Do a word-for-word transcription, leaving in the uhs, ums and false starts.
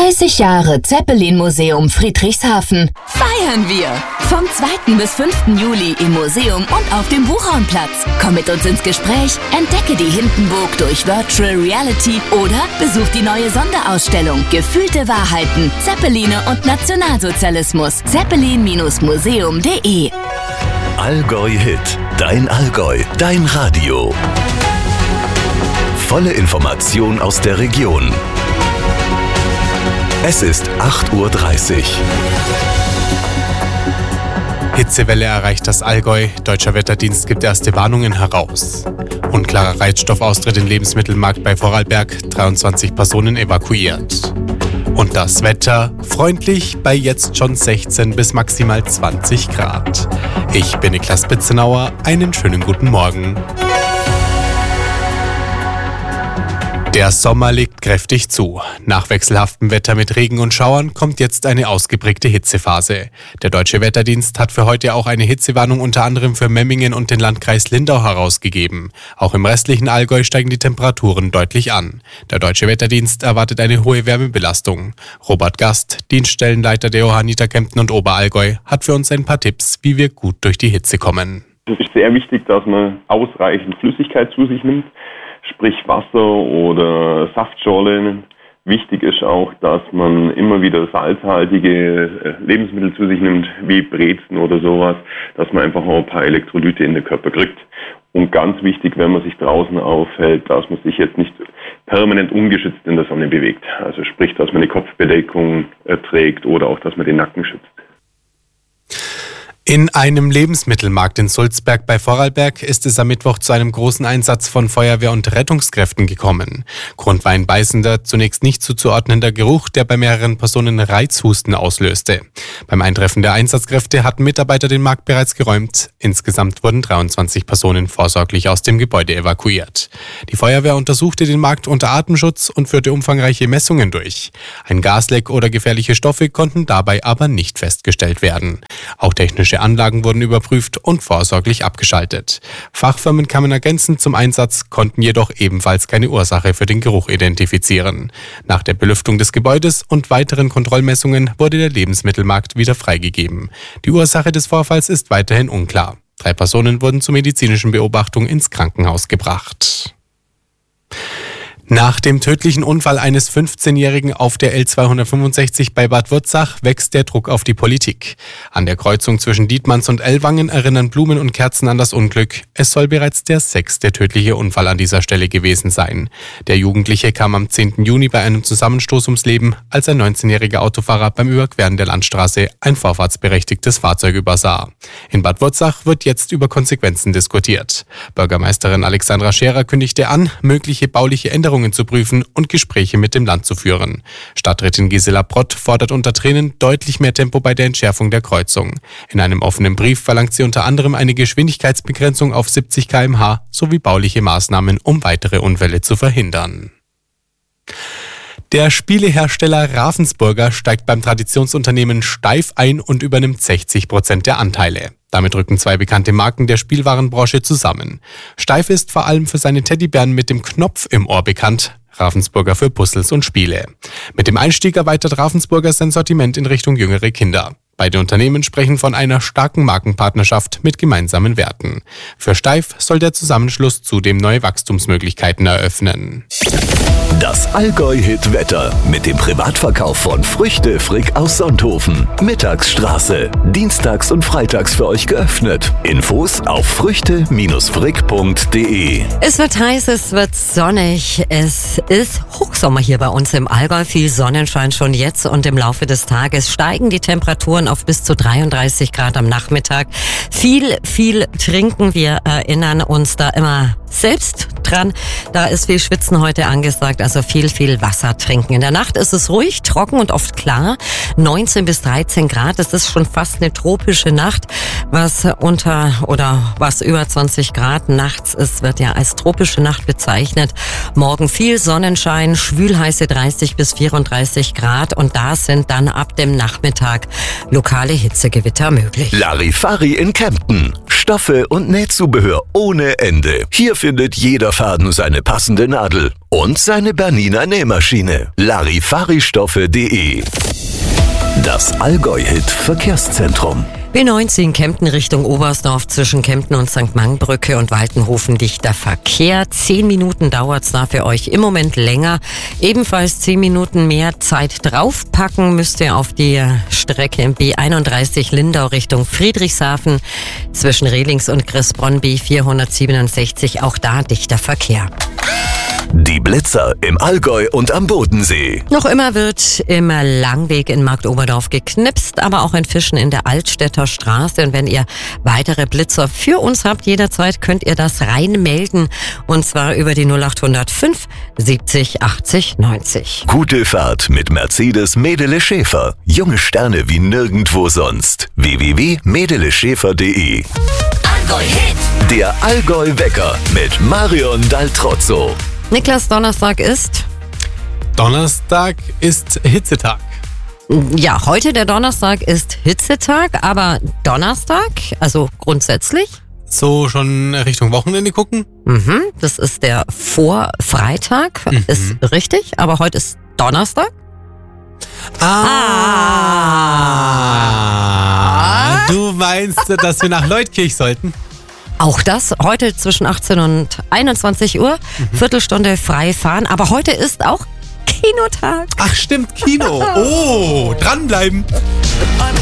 dreißig Jahre Zeppelin-Museum Friedrichshafen. Feiern wir! Vom zweiten bis fünften Juli im Museum und auf dem Buchhornplatz. Komm mit uns ins Gespräch, entdecke die Hindenburg durch Virtual Reality oder besuch die neue Sonderausstellung Gefühlte Wahrheiten, Zeppeline und Nationalsozialismus. Zeppelin Museum punkt de Allgäu Hit. Dein Allgäu. Dein Radio. Volle Information aus der Region. Es ist acht Uhr dreißig. Hitzewelle erreicht das Allgäu. Deutscher Wetterdienst gibt erste Warnungen heraus. Unklarer Reizstoffaustritt im Lebensmittelmarkt bei Vorarlberg. dreiundzwanzig Personen evakuiert. Und das Wetter freundlich bei jetzt schon sechzehn bis maximal zwanzig Grad. Ich bin Niklas Bitzenauer. Einen schönen guten Morgen. Der Sommer legt kräftig zu. Nach wechselhaftem Wetter mit Regen und Schauern kommt jetzt eine ausgeprägte Hitzephase. Der Deutsche Wetterdienst hat für heute auch eine Hitzewarnung unter anderem für Memmingen und den Landkreis Lindau herausgegeben. Auch im restlichen Allgäu steigen die Temperaturen deutlich an. Der Deutsche Wetterdienst erwartet eine hohe Wärmebelastung. Robert Gast, Dienststellenleiter der Johanniter Kempten und Oberallgäu, hat für uns ein paar Tipps, wie wir gut durch die Hitze kommen. Es ist sehr wichtig, dass man ausreichend Flüssigkeit zu sich nimmt. Sprich Wasser oder Saftschorle. Wichtig ist auch, dass man immer wieder salzhaltige Lebensmittel zu sich nimmt, wie Brezen oder sowas, dass man einfach auch ein paar Elektrolyte in den Körper kriegt. Und ganz wichtig, wenn man sich draußen aufhält, dass man sich jetzt nicht permanent ungeschützt in der Sonne bewegt. Also sprich, dass man eine Kopfbedeckung trägt oder auch, dass man den Nacken schützt. In einem Lebensmittelmarkt in Sulzberg bei Vorarlberg ist es am Mittwoch zu einem großen Einsatz von Feuerwehr- und Rettungskräften gekommen. Grund war ein beißender, zunächst nicht zuzuordnender Geruch, der bei mehreren Personen Reizhusten auslöste. Beim Eintreffen der Einsatzkräfte hatten Mitarbeiter den Markt bereits geräumt. Insgesamt wurden dreiundzwanzig Personen vorsorglich aus dem Gebäude evakuiert. Die Feuerwehr untersuchte den Markt unter Atemschutz und führte umfangreiche Messungen durch. Ein Gasleck oder gefährliche Stoffe konnten dabei aber nicht festgestellt werden. Auch technische Anlagen wurden überprüft und vorsorglich abgeschaltet. Fachfirmen kamen ergänzend zum Einsatz, konnten jedoch ebenfalls keine Ursache für den Geruch identifizieren. Nach der Belüftung des Gebäudes und weiteren Kontrollmessungen wurde der Lebensmittelmarkt wieder freigegeben. Die Ursache des Vorfalls ist weiterhin unklar. Drei Personen wurden zur medizinischen Beobachtung ins Krankenhaus gebracht. Nach dem tödlichen Unfall eines fünfzehnjährigen auf der L zweihundertfünfundsechzig bei Bad Wurzach wächst der Druck auf die Politik. An der Kreuzung zwischen Dietmanns und Ellwangen erinnern Blumen und Kerzen an das Unglück. Es soll bereits der sechste tödliche Unfall an dieser Stelle gewesen sein. Der Jugendliche kam am zehnten Juni bei einem Zusammenstoß ums Leben, als ein neunzehnjähriger Autofahrer beim Überqueren der Landstraße ein vorfahrtsberechtigtes Fahrzeug übersah. In Bad Wurzach wird jetzt über Konsequenzen diskutiert. Bürgermeisterin Alexandra Scherer kündigte an, mögliche bauliche Änderungen zu prüfen und Gespräche mit dem Land zu führen. Stadträtin Gisela Brott fordert unter Tränen deutlich mehr Tempo bei der Entschärfung der Kreuzung. In einem offenen Brief verlangt sie unter anderem eine Geschwindigkeitsbegrenzung auf siebzig Kilometer pro Stunde sowie bauliche Maßnahmen, um weitere Unfälle zu verhindern. Der Spielehersteller Ravensburger steigt beim Traditionsunternehmen Steiff ein und übernimmt sechzig Prozent der Anteile. Damit rücken zwei bekannte Marken der Spielwarenbranche zusammen. Steiff ist vor allem für seine Teddybären mit dem Knopf im Ohr bekannt, Ravensburger für Puzzles und Spiele. Mit dem Einstieg erweitert Ravensburger sein Sortiment in Richtung jüngere Kinder. Beide Unternehmen sprechen von einer starken Markenpartnerschaft mit gemeinsamen Werten. Für Steiff soll der Zusammenschluss zudem neue Wachstumsmöglichkeiten eröffnen. Das Allgäu-Hit-Wetter mit dem Privatverkauf von Früchte Frick aus Sonthofen. Mittagsstraße. Dienstags und freitags für euch geöffnet. Infos auf früchte Frick punkt de. Es wird heiß, es wird sonnig. Es ist Hochsommer hier bei uns im Allgäu. Viel Sonnenschein schon jetzt und im Laufe des Tages steigen die Temperaturen auf bis zu dreiunddreißig Grad am Nachmittag. Viel, viel trinken. Wir erinnern uns da immer selbst dran. Da ist viel Schwitzen heute angesagt, also viel, viel Wasser trinken. In der Nacht ist es ruhig, trocken und oft klar. neunzehn bis dreizehn Grad, das ist schon fast eine tropische Nacht. Was unter oder was über zwanzig Grad nachts ist, wird ja als tropische Nacht bezeichnet. Morgen viel Sonnenschein, schwülheiße dreißig bis vierunddreißig Grad und da sind dann ab dem Nachmittag lokale Hitzegewitter möglich. Larifari in Kempten. Stoffe und Nähzubehör ohne Ende. Hier findet jeder Faden seine passende Nadel und seine Bernina Nähmaschine. Larifari-Stoffe punkt de. Das Allgäu-Hit Verkehrszentrum. B neunzehn Kempten Richtung Oberstdorf zwischen Kempten und Sankt Mangbrücke und Waltenhofen dichter Verkehr. Zehn Minuten dauert's da für euch im Moment länger. Ebenfalls zehn Minuten mehr Zeit draufpacken müsst ihr auf die Strecke im B einunddreißig Lindau Richtung Friedrichshafen zwischen Rehlings und Großbronn B vierhundertsiebenundsechzig. Auch da dichter Verkehr. Die Blitzer im Allgäu und am Bodensee. Noch immer wird im Langweg in Marktoberdorf geknipst, aber auch in Fischen in der Altstädter Straße. Und wenn ihr weitere Blitzer für uns habt, jederzeit könnt ihr das reinmelden. Und zwar über die null acht null fünf siebzig achtzig neunzig. Gute Fahrt mit Mercedes Medele Schäfer. Junge Sterne wie nirgendwo sonst. w w w punkt medele schäfer punkt de. Allgäu-Hit. Der Allgäu-Wecker mit Marion Daltrozzo. Niklas, Donnerstag ist? Donnerstag ist Hitzetag. Ja, heute der Donnerstag ist Hitzetag, aber Donnerstag, also grundsätzlich? So schon Richtung Wochenende gucken? Mhm, das ist der Vorfreitag, Mhm. ist richtig, aber heute ist Donnerstag. Ah, du meinst, dass wir nach Leutkirch sollten? Auch das heute zwischen achtzehn und einundzwanzig Uhr, Mhm. Viertelstunde frei fahren, aber heute ist auch Kinotag. Ach stimmt, Kino. Oh, dranbleiben.